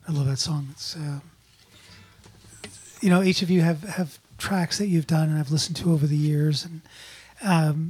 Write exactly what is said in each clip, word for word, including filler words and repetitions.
I love that song. It's uh, you know, each of you have, have tracks that you've done and I've listened to over the years, and um,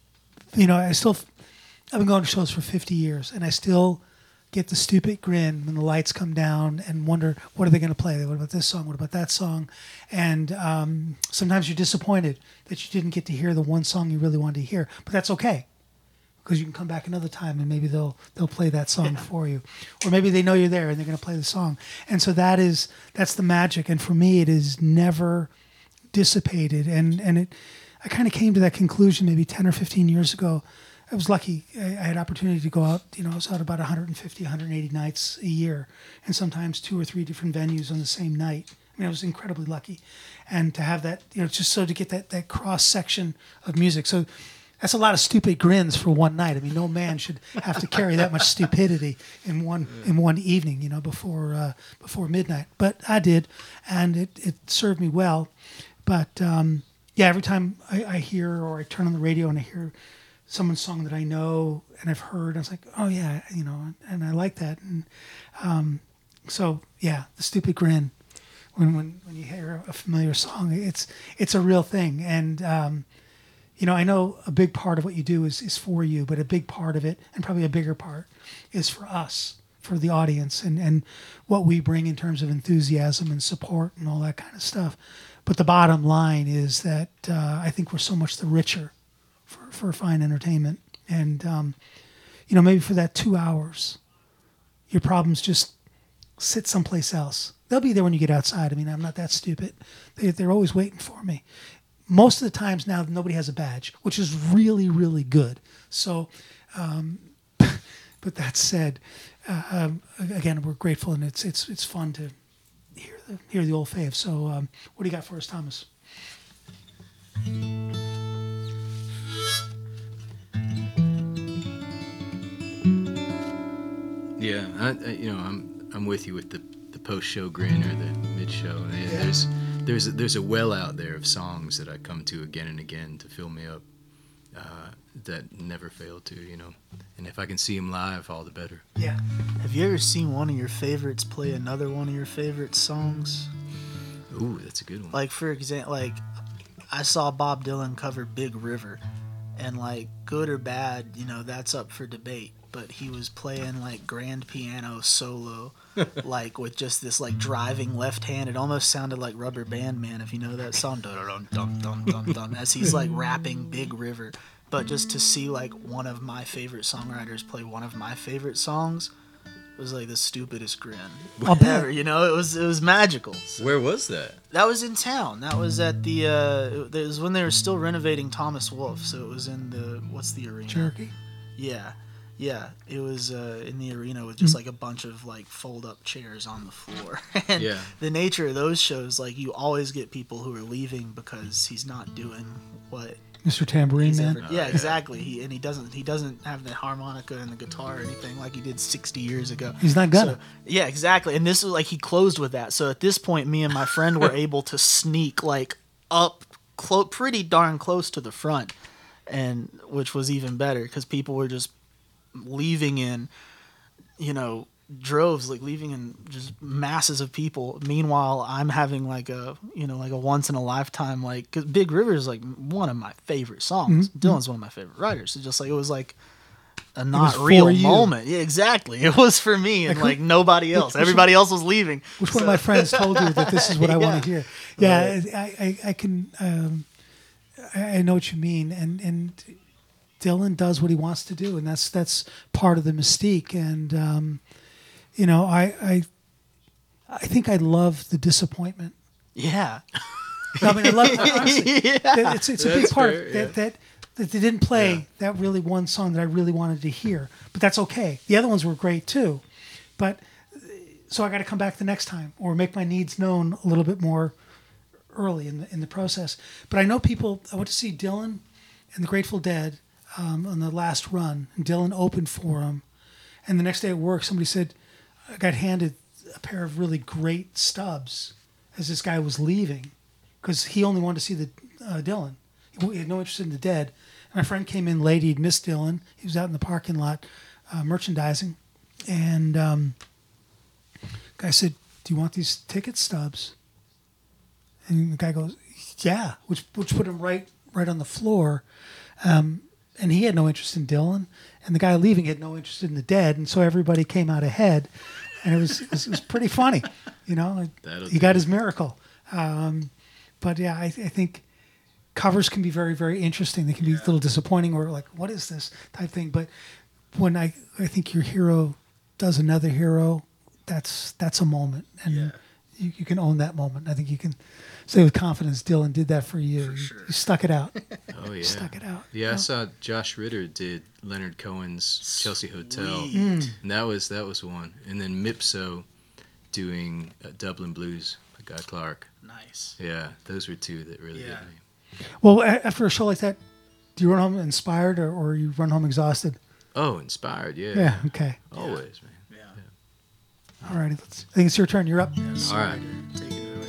you know, I still I've been going to shows for fifty years, and I still get the stupid grin when the lights come down and wonder, what are they going to play? What about this song? What about that song? And um, sometimes you're disappointed that you didn't get to hear the one song you really wanted to hear, but that's okay, because you can come back another time and maybe they'll they'll play that song Yeah. for you, or maybe they know you're there and they're going to play the song. And so that is that's the magic. And for me, it is never dissipated. And and it, I kind of came to that conclusion maybe ten or fifteen years ago. I was lucky. I, I had opportunity to go out. You know, I was out about one hundred fifty, one hundred eighty nights a year, and sometimes two or three different venues on the same night. I mean, I was incredibly lucky, and to have that, you know, just so to get that that cross section of music. So that's a lot of stupid grins for one night. I mean, no man should have to carry that much stupidity in one in one evening, you know, before uh, before midnight. But I did, and it, it served me well. But um, yeah, every time I, I hear or I turn on the radio and I hear someone's song that I know and I've heard, I was like, oh yeah, you know, and I like that. And um, so yeah, the stupid grin when when when you hear a familiar song, it's it's a real thing. And um, you know, I know a big part of what you do is is for you, but a big part of it, and probably a bigger part, is for us, for the audience, and and what we bring in terms of enthusiasm and support and all that kind of stuff. But the bottom line is that uh, I think we're so much the richer for, for fine entertainment. And, um, you know, maybe for that two hours, your problems just sit someplace else. They'll be there when you get outside. I mean, I'm not that stupid. They, they're always waiting for me. Most of the times now, nobody has a badge, which is really, really good. So, um, but that said, uh, um, again, we're grateful, and it's it's it's fun to hear the hear the old fave. So, um, what do you got for us, Thomas? Yeah, I, I, you know, I'm I'm with you with the, the post show grin or the mid show. Yeah. There's there's a, there's a well out there of songs that I come to again and again to fill me up, uh, that never fail to, you know. And if I can see them live, all the better. Yeah. Have you ever seen one of your favorites play another one of your favorite songs? Ooh, that's a good one. Like, for example, like, I saw Bob Dylan cover Big River, and, like, good or bad, you know, that's up for debate. But he was playing, like, grand piano solo, like, with just this, like, driving left hand. It almost sounded like Rubber Band Man, if you know that song. Dun, dun, dun, dun, dun, as he's, like, rapping Big River. But just to see, like, one of my favorite songwriters play one of my favorite songs was, like, the stupidest grin ever. You know, it was it was magical. Where was that? That was in town. That was at the, uh, it was when they were still renovating Thomas Wolfe. So it was in the, what's the arena? Cherokee? Yeah. Yeah, it was uh, in the arena with just like a bunch of like fold-up chairs on the floor. And Yeah. the nature of those shows, like you always get people who are leaving because he's not doing what Mister Tambourine he's Man? ever. Oh, Yeah, yeah. exactly. He and he doesn't he doesn't have the harmonica and the guitar or anything like he did sixty years ago. He's not gonna. So, yeah, exactly. And this was like he closed with that. So at this point, me and my friend were able to sneak like up, clo- pretty darn close to the front, and which was even better because people were just leaving in, you know, droves, like leaving in just masses of people. Meanwhile, I'm having like a, you know, like a once in a lifetime, like, cause Big River is like one of my favorite songs. Mm-hmm. Dylan's one of my favorite writers. It's just like, it was like a was not for real you. moment. Yeah, exactly. It was for me and Like, like nobody else. which- Everybody else was leaving. Which one of my friends told you that this is what I want to Yeah. hear? Yeah, I, I, I can, um, I I know what you mean, and and Dylan does what he wants to do, and that's that's part of the mystique. And um, you know, I, I I think I love the disappointment. Yeah. No, I mean, I love honestly. Yeah. that It's it's a big That's part fair, yeah. that, that that they didn't play Yeah. that really one song that I really wanted to hear, but that's okay. The other ones were great too, but so I got to come back the next time or make my needs known a little bit more early in the in the process. But I know people. I went to see Dylan and the Grateful Dead um, on the last run, and Dylan opened for him. And the next day at work, somebody said I got handed a pair of really great stubs as this guy was leaving because he only wanted to see the uh, Dylan. He had no interest in the Dead. And my friend came in late. He'd missed Dylan. He was out in the parking lot uh, merchandising, and um, I said, "Do you want these ticket stubs?" And the guy goes, "Yeah," which which put him right right on the floor. Um, and he had no interest in Dylan, and the guy leaving had no interest in the Dead, and so everybody came out ahead, and it was it was, it was pretty funny, you know. That'll he got his miracle. Um, but yeah, I, I think covers can be very very interesting. They can be a little disappointing, or like, what is this type thing. But when I I think your hero does another hero, that's that's a moment, and Yeah. you, you can own that moment. I think you can say with confidence, Dylan did that for you. For you, sure. you stuck it out. Oh yeah, Stuck it out. Yeah, I saw Josh Ritter did Leonard Cohen's Chelsea Hotel, Sweet. and that was that was one. And then Mipso doing uh, Dublin Blues by Guy Clark. Nice. Yeah, those were two that really Yeah. hit me. Well, a- after a show like that, do you run home inspired or, or you run home exhausted? Oh, inspired, yeah. Yeah. Okay. Always, man. Yeah. All righty. Let's, I think it's your turn. You're up. Yes, All right. it